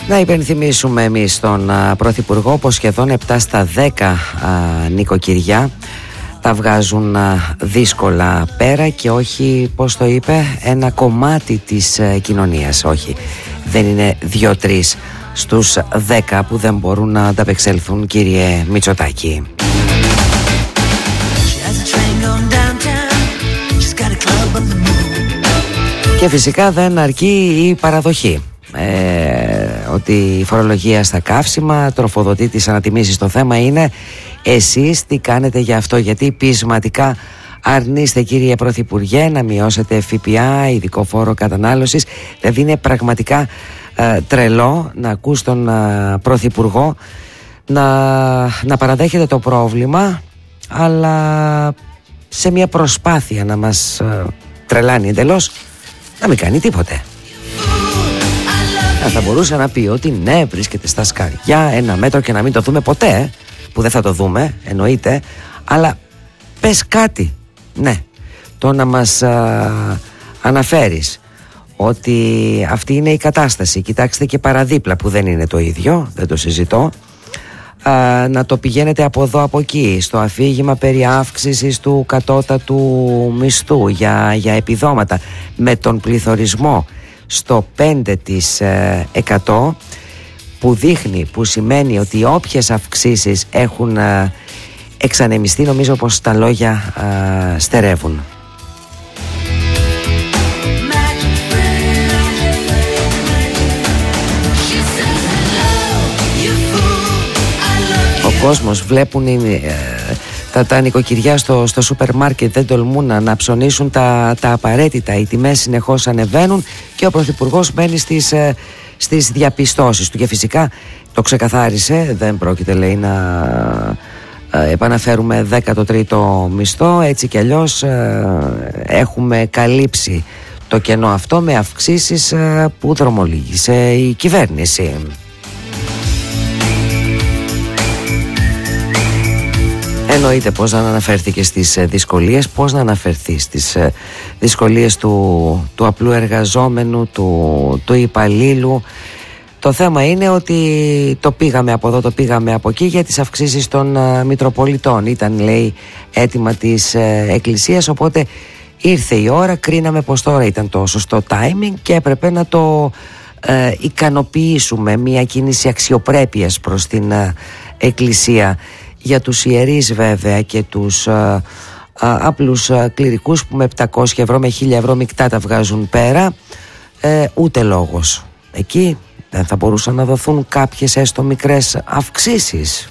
Να υπενθυμίσουμε εμείς τον Πρωθυπουργό πως σχεδόν 7 στα 10 νοικοκυριά τα βγάζουν δύσκολα πέρα και όχι, πώς το είπε, ένα κομμάτι της κοινωνίας. Όχι, δεν είναι 2-3 στους 10 που δεν μπορούν να ανταπεξέλθουν, κύριε Μητσοτάκη. Και φυσικά δεν αρκεί η παραδοχή ότι η φορολογία στα καύσιμα τροφοδοτεί τις ανατιμήσεις. Το θέμα είναι εσείς τι κάνετε για αυτό, γιατί πεισματικά αρνείστε, κύριε Πρωθυπουργέ, να μειώσετε ΦΠΑ, ειδικό φόρο κατανάλωσης. Δηλαδή είναι πραγματικά τρελό να ακούς τον Πρωθυπουργό να παραδέχεται το πρόβλημα, αλλά σε μια προσπάθεια να μας τρελάνει εντελώς να μην κάνει τίποτε. Θα μπορούσε να πει ότι ναι, βρίσκεται στα σκαριά ένα μέτρο και να μην το δούμε ποτέ, που δεν θα το δούμε, εννοείται, αλλά πες κάτι. Ναι, το να μας αναφέρεις ότι αυτή είναι η κατάσταση, κοιτάξτε και παραδίπλα που δεν είναι το ίδιο, δεν το συζητώ, να το πηγαίνετε από εδώ από εκεί στο αφήγημα περί αύξησης του κατώτατου μισθού για επιδόματα με τον πληθωρισμό στο 5% που δείχνει, που σημαίνει ότι όποιες αυξήσεις έχουν εξανεμιστεί, νομίζω πως τα λόγια στερεύουν. Ο κόσμος βλέπουν τα νοικοκυριά στο σούπερ μάρκετ, δεν τολμούν να ψωνίσουν τα απαραίτητα, οι τιμές συνεχώς ανεβαίνουν και ο Πρωθυπουργός μένει στις διαπιστώσεις του και φυσικά το ξεκαθάρισε, δεν πρόκειται, λέει, να επαναφέρουμε 13ο μισθό, έτσι κι αλλιώς έχουμε καλύψει το κενό αυτό με αυξήσεις που δρομολόγησε η κυβέρνηση. Εννοείται πώς να αναφέρθηκε στις δυσκολίες, πώς να αναφερθεί στις δυσκολίες του απλού εργαζόμενου, του υπαλλήλου. Το θέμα είναι ότι το πήγαμε από εδώ, το πήγαμε από εκεί για τις αυξήσεις των Μητροπολιτών. Ήταν, λέει, αίτημα της Εκκλησίας, οπότε ήρθε η ώρα, κρίναμε πως τώρα ήταν το σωστό timing και έπρεπε να το ικανοποιήσουμε, μια κίνηση αξιοπρέπειας προς την Εκκλησία. Για τους ιερείς βέβαια και τους απλούς κληρικούς που με 700 ευρώ, με 1000 ευρώ μεικτά τα βγάζουν πέρα, ούτε λόγος. Εκεί δεν θα μπορούσαν να δοθούν κάποιες έστω μικρές αυξήσεις.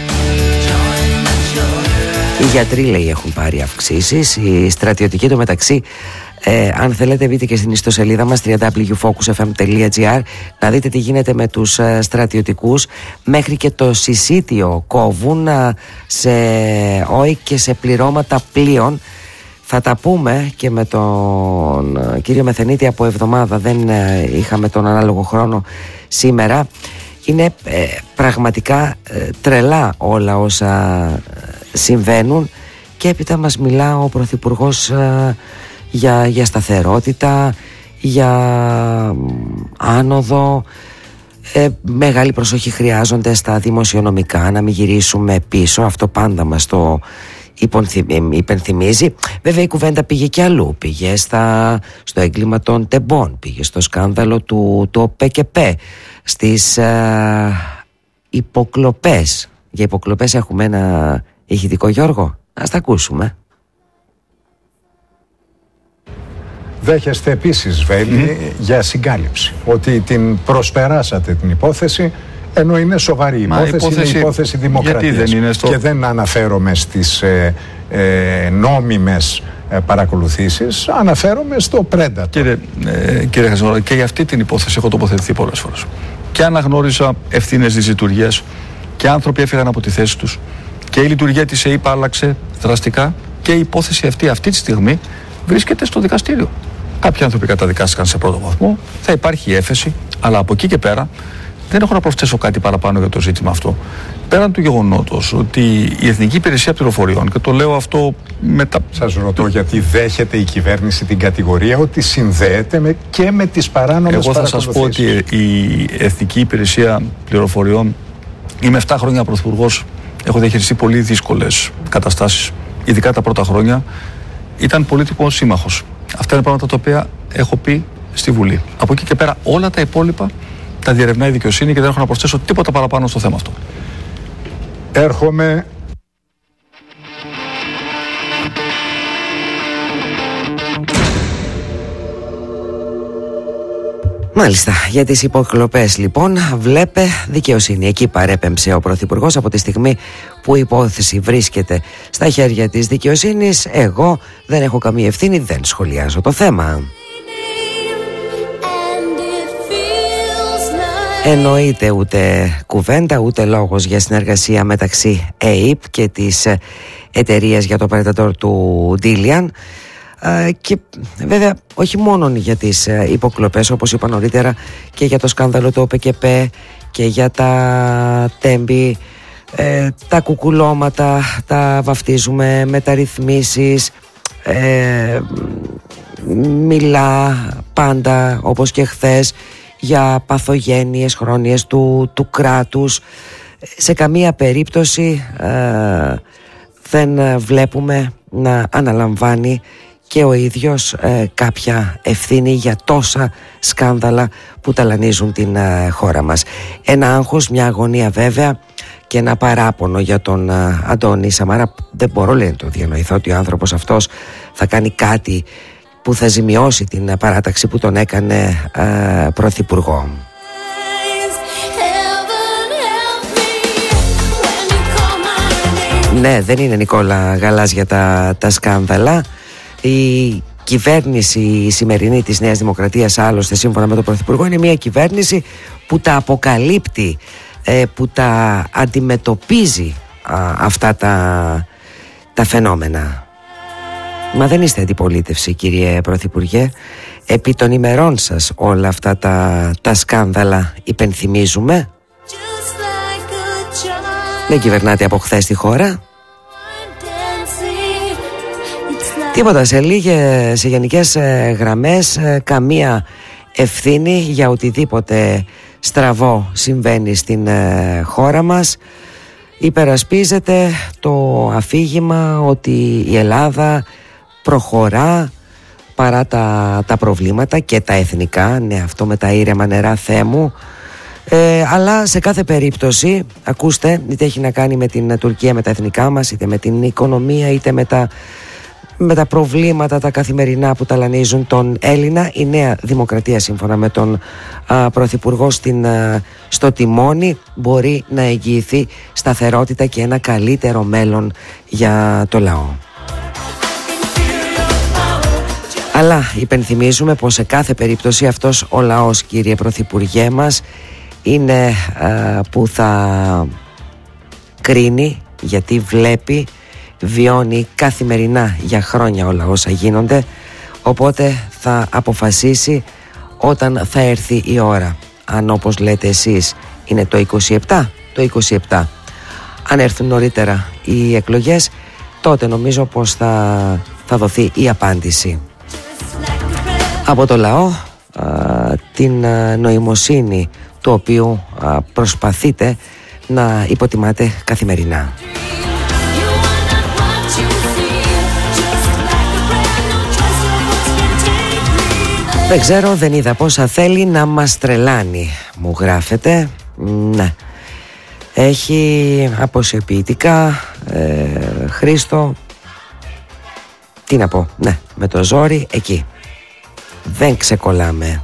Οι γιατροί, λέει, έχουν πάρει αυξήσεις, οι στρατιωτικοί το μεταξύ. Αν θέλετε μπείτε και στην ιστοσελίδα μας www.focusfm.gr να δείτε τι γίνεται με τους στρατιωτικούς. Μέχρι και το συσίτιο κόβουν σε ΟΙΚ και σε πληρώματα πλοίων. Θα τα πούμε και με τον κύριο Μεθενίτη από εβδομάδα, δεν είχαμε τον ανάλογο χρόνο σήμερα. Είναι πραγματικά τρελά όλα όσα συμβαίνουν και έπειτα μας μιλά ο Πρωθυπουργός για σταθερότητα, για άνοδο. Μεγάλη προσοχή χρειάζονται στα δημοσιονομικά, να μην γυρίσουμε πίσω. Αυτό πάντα μας το υπενθυμίζει. Βέβαια η κουβέντα πήγε και αλλού. Πήγε στο έγκλημα των τεμπών, πήγε στο σκάνδαλο του ΟΠΕΚΕΠΕ, στις υποκλοπές. Για υποκλοπές έχουμε ένα ηχητικό, Γιώργο, ας τα ακούσουμε. Δέχεστε επίσης, Βέλη, για συγκάλυψη, ότι την προσπεράσατε την υπόθεση, ενώ είναι σοβαρή υπόθεση, είναι υπόθεση δημοκρατίας. Και δεν αναφέρομαι στις νόμιμες παρακολουθήσεις, αναφέρομαι στο πρέντατο. Κύριε Χαζημαρκάκη, και για αυτή την υπόθεση έχω τοποθετηθεί πολλές φορές. Και αναγνώρισα ευθύνες της λειτουργίας και άνθρωποι έφυγαν από τη θέση τους και η λειτουργία της ΕΥΠΑ άλλαξε δραστικά και η υπόθεση αυτή τη στιγμή βρίσκεται στο δικαστήριο. Κάποιοι άνθρωποι καταδικάστηκαν σε πρώτο βαθμό, θα υπάρχει έφεση, αλλά από εκεί και πέρα Δεν έχω να προσθέσω κάτι παραπάνω για το ζήτημα αυτό. Πέραν του γεγονότος ότι η Εθνική Υπηρεσία Πληροφοριών, και το λέω αυτό μετά. Σας ρωτώ γιατί δέχεται η κυβέρνηση την κατηγορία ότι συνδέεται και με τις παράνομες παρακολουθήσεις. Εγώ θα σας πω ότι η Εθνική Υπηρεσία Πληροφοριών, είμαι 7 χρόνια πρωθυπουργός, έχω διαχειριστεί πολύ δύσκολες καταστάσεις, ειδικά τα πρώτα χρόνια. Ήταν πολύτιμος σύμμαχος. Αυτά είναι πράγματα τα οποία έχω πει στη Βουλή. Από εκεί και πέρα όλα τα υπόλοιπα τα διερευνάει η δικαιοσύνη και δεν έχω να προσθέσω τίποτα παραπάνω στο θέμα αυτό. Έρχομαι. Μάλιστα, για τις υποκλοπές λοιπόν βλέπε δικαιοσύνη. Εκεί παρέπεμψε ο Πρωθυπουργός από τη στιγμή που η υπόθεση βρίσκεται στα χέρια της δικαιοσύνης. Εγώ δεν έχω καμία ευθύνη, δεν σχολιάζω το θέμα. Εννοείται ούτε κουβέντα ούτε λόγος για συνεργασία μεταξύ ΕΕΠ και της εταιρείας για το Predator του Ντίλιαν. Και βέβαια όχι μόνο για τις υποκλοπές, όπως είπα νωρίτερα, και για το σκάνδαλο του ΟΠΚΠ και για τα τέμπη, τα κουκουλώματα, τα βαφτίζουμε μεταρρυθμίσεις, μιλά πάντα όπως και χθες για παθογένειες χρόνιες του κράτους. Σε καμία περίπτωση δεν βλέπουμε να αναλαμβάνει και ο ίδιος κάποια ευθύνη για τόσα σκάνδαλα που ταλανίζουν την χώρα μας. Ένα άγχος, μια αγωνία βέβαια και ένα παράπονο για τον Αντώνη Σαμαρά. Δεν μπορώ, λέει, να το διανοηθώ ότι ο άνθρωπος αυτός θα κάνει κάτι που θα ζημιώσει την παράταξη που τον έκανε πρωθυπουργό. Ναι, δεν είναι Νικόλα γαλάζια τα σκάνδαλα. Η κυβέρνηση η σημερινή της Νέας Δημοκρατίας, άλλωστε σύμφωνα με τον Πρωθυπουργό, είναι μια κυβέρνηση που τα αποκαλύπτει, που τα αντιμετωπίζει αυτά τα φαινόμενα. Μα δεν είστε αντιπολίτευση, κύριε Πρωθυπουργέ. Επί των ημερών σας όλα αυτά τα σκάνδαλα υπενθυμίζουμε. Δεν κυβερνάτε από χθες τη χώρα. Τίποτα, σε γενικές γραμμές, καμία ευθύνη για οτιδήποτε στραβό συμβαίνει στην χώρα μας. Υπερασπίζεται το αφήγημα ότι η Ελλάδα προχωρά παρά τα προβλήματα και τα εθνικά, ναι, αυτό με τα ήρεμα νερά, Θεέ μου. Αλλά σε κάθε περίπτωση, ακούστε, είτε έχει να κάνει με την Τουρκία, με τα εθνικά μας, είτε με την οικονομία, είτε με τα προβλήματα τα καθημερινά που ταλανίζουν τον Έλληνα, η Νέα Δημοκρατία, σύμφωνα με τον Πρωθυπουργό στο τιμόνι, μπορεί να εγγυηθεί σταθερότητα και ένα καλύτερο μέλλον για το λαό. Αλλά υπενθυμίζουμε πως σε κάθε περίπτωση αυτός ο λαός, κύριε Πρωθυπουργέ μας, είναι που θα κρίνει, γιατί βλέπει, βιώνει καθημερινά για χρόνια όλα όσα γίνονται, οπότε θα αποφασίσει όταν θα έρθει η ώρα. Αν, όπως λέτε εσείς, είναι το 27, το 27. Αν έρθουν νωρίτερα οι εκλογές, τότε νομίζω πως θα δοθεί η απάντηση από το λαό, την νοημοσύνη του οποίου προσπαθείτε να υποτιμάτε καθημερινά. Δεν ξέρω, δεν είδα πόσα θέλει να μας τρελάνει, μου γράφετε. Ναι, έχει αποσιοποιητικά, Χρήστο, τι να πω, ναι, με το ζόρι εκεί δεν ξεκολλάμε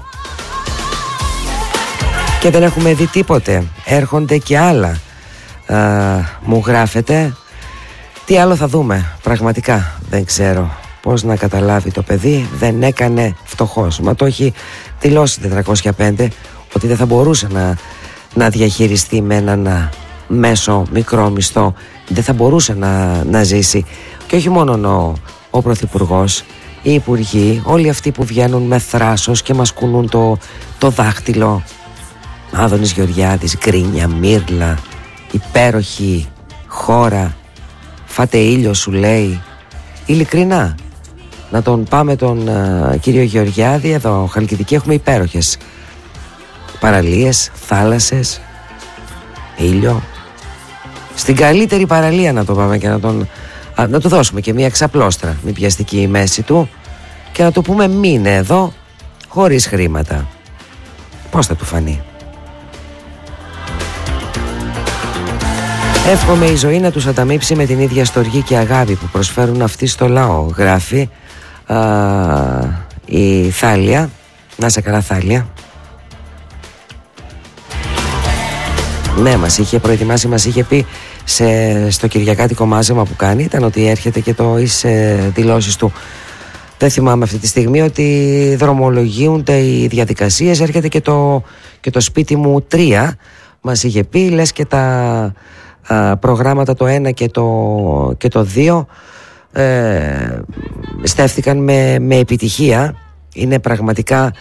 και δεν έχουμε δει τίποτε. Έρχονται και άλλα, μου γράφετε. Τι άλλο θα δούμε, πραγματικά δεν ξέρω πώς να καταλάβει το παιδί. Δεν έκανε φτωχός, μα το έχει δηλώσει 405 ότι δεν θα μπορούσε να διαχειριστεί με έναν μέσο μικρό μισθό, δεν θα μπορούσε να ζήσει. Και όχι μόνο ο Πρωθυπουργός, οι υπουργοί, όλοι αυτοί που βγαίνουν με θράσος και μας κουνούν το δάχτυλο. Άδωνης Γεωργιάδης, Γκρίνια, Μύρλα, υπέροχη χώρα, φάτε ήλιο σου λέει. Ειλικρινά, να τον πάμε τον κύριο Γεωργιάδη, εδώ Χαλκιδική έχουμε υπέροχες παραλίες, θάλασσες, ήλιο. Στην καλύτερη παραλία να το πάμε και να του δώσουμε και μια ξαπλώστρα, μην πιαστική η μέση του, και να του πούμε μείνε εδώ χωρίς χρήματα. Πώς θα του φανεί? Εύχομαι η ζωή να τους ανταμείψει με την ίδια στοργή και αγάπη που προσφέρουν αυτοί στο λαό, γράφει η Θάλια. Να σε καλά, Θάλια. Ναι, μας είχε προετοιμάσει, μας είχε πει στο κυριακάτικο μάζεμα που κάνει, ήταν ότι έρχεται και εις δηλώσεις του, δεν θυμάμαι αυτή τη στιγμή, ότι δρομολογούνται οι διαδικασίες, έρχεται και το σπίτι μου 3, μας είχε πει, λες και τα προγράμματα το 1 και το 2 στέφθηκαν με επιτυχία. Είναι πραγματικά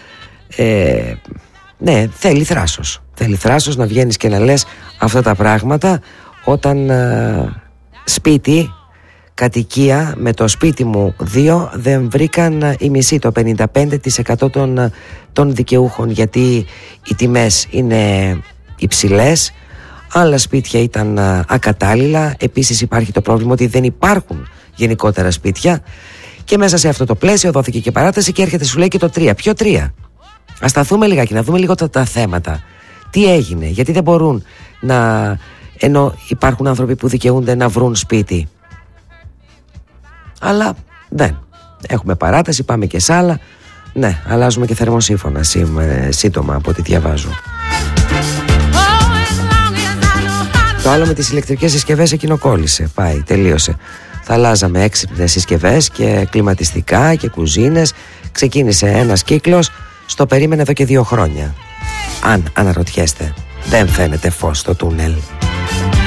ναι, θέλει θράσος να βγαίνεις και να λες αυτά τα πράγματα όταν σπίτι, κατοικία με το σπίτι μου 2 δεν βρήκαν η μισή, το 55% των δικαιούχων, γιατί οι τιμές είναι υψηλές, άλλα σπίτια ήταν ακατάλληλα. Επίσης υπάρχει το πρόβλημα ότι δεν υπάρχουν γενικότερα σπίτια, και μέσα σε αυτό το πλαίσιο δόθηκε και παράταση και έρχεται, σου λέει, και το 3. Ποιο 3? Ας σταθούμε λιγάκι, να δούμε λίγο τα θέματα. Τι έγινε, γιατί δεν μπορούν ενώ υπάρχουν άνθρωποι που δικαιούνται να βρουν σπίτι, αλλά δεν. Έχουμε παράταση, πάμε και σ' άλλα. Ναι, αλλάζουμε και θερμοσύφωνα σύντομα από ό,τι διαβάζω. Το άλλο με τις ηλεκτρικές συσκευές, εκείνο κόλλησε, πάει, τελείωσε. Θα αλλάζαμε έξυπνες συσκευές και κλιματιστικά και κουζίνες. Ξεκίνησε ένας κύκλος, στο περίμενε εδώ και 2 χρόνια. Αν αναρωτιέστε, δεν φαίνεται φως στο τούνελ.